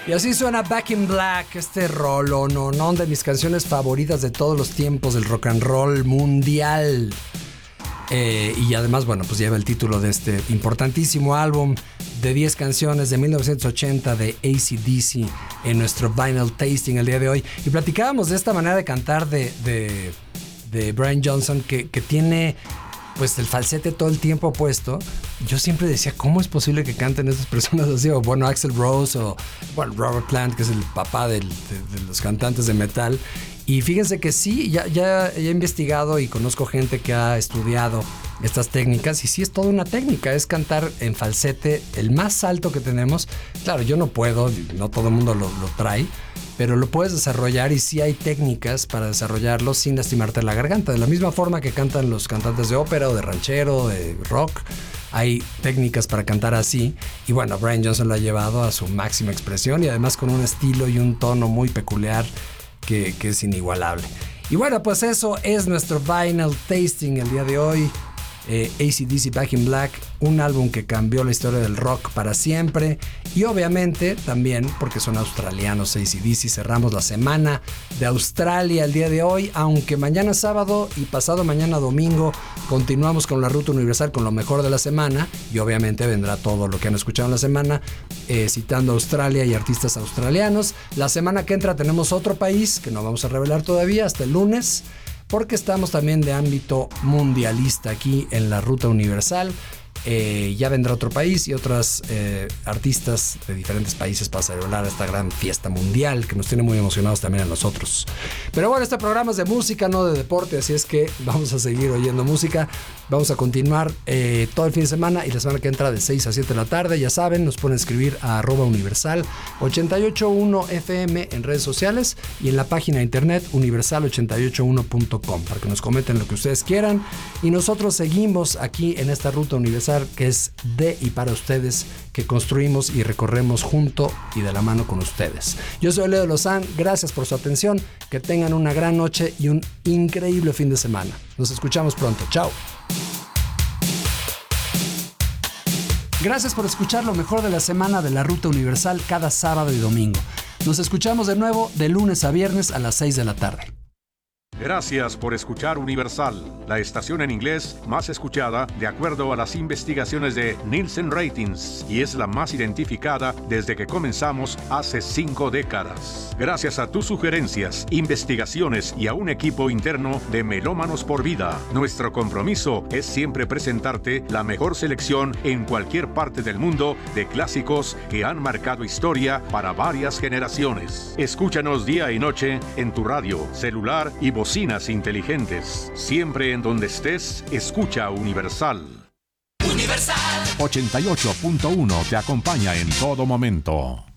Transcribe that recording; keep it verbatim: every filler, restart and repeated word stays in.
Y así suena Back in Black, este rolo, no, no, de mis canciones favoritas de todos los tiempos del rock and roll mundial. Eh, y además, bueno, pues lleva el título de este importantísimo álbum de diez canciones de mil novecientos ochenta de A C D C en nuestro Vinyl Tasting el día de hoy. Y platicábamos de esta manera de cantar de, de, de Brian Johnson que, que tiene pues el falsete todo el tiempo puesto. Yo siempre decía, ¿cómo es posible que canten estas personas así? O bueno, Axl Rose o bueno, Robert Plant, que es el papá del, de, de los cantantes de metal. Y fíjense que sí, ya, ya he investigado y conozco gente que ha estudiado estas técnicas y sí es toda una técnica, es cantar en falsete el más alto que tenemos. Claro, yo no puedo, no todo el mundo lo, lo trae, pero lo puedes desarrollar y sí hay técnicas para desarrollarlo sin lastimarte la garganta. De la misma forma que cantan los cantantes de ópera o de ranchero, de rock, hay técnicas para cantar así. Y bueno, Brian Johnson lo ha llevado a su máxima expresión y además con un estilo y un tono muy peculiar que, que es inigualable. Y bueno, pues eso es nuestro Vinyl Tasting el día de hoy. Eh, A C D C Back in Black, un álbum que cambió la historia del rock para siempre y obviamente también porque son australianos A C D C. Cerramos la semana de Australia el día de hoy, aunque mañana sábado y pasado mañana domingo continuamos con la ruta universal con lo mejor de la semana y obviamente vendrá todo lo que han escuchado en la semana, eh, citando a Australia y artistas australianos. La semana que entra tenemos otro país que no vamos a revelar todavía hasta el lunes, porque estamos también de ámbito mundialista aquí en la Ruta Universal. Eh, ya vendrá otro país y otros eh, artistas de diferentes países para celebrar esta gran fiesta mundial que nos tiene muy emocionados también a nosotros. Pero bueno, este programa es de música, no de deporte, así es que vamos a seguir oyendo música. Vamos a continuar eh, todo el fin de semana y la semana que entra de seis a siete de la tarde. Ya saben, nos pueden escribir a arroba universal ochenta y ocho uno F M en redes sociales y en la página de internet universal ochenta y ocho uno punto com para que nos comenten lo que ustedes quieran. Y nosotros seguimos aquí en esta Ruta Universal que es de y para ustedes, que construimos y recorremos junto y de la mano con ustedes. Yo soy Leo Lozán, gracias por su atención, que tengan una gran noche y un increíble fin de semana. Nos escuchamos pronto, chao. Gracias por escuchar lo mejor de la semana de la Ruta Universal cada sábado y domingo. Nos escuchamos de nuevo de lunes a viernes a las seis de la tarde. Gracias por escuchar Universal, la estación en inglés más escuchada de acuerdo a las investigaciones de Nielsen Ratings y es la más identificada desde que comenzamos hace cinco décadas. Gracias a tus sugerencias, investigaciones y a un equipo interno de Melómanos por Vida, nuestro compromiso es siempre presentarte la mejor selección en cualquier parte del mundo de clásicos que han marcado historia para varias generaciones. Escúchanos día y noche en tu radio, celular y voz. Bocinas inteligentes. Siempre en donde estés, escucha Universal. Universal ochenta y ocho punto uno te acompaña en todo momento.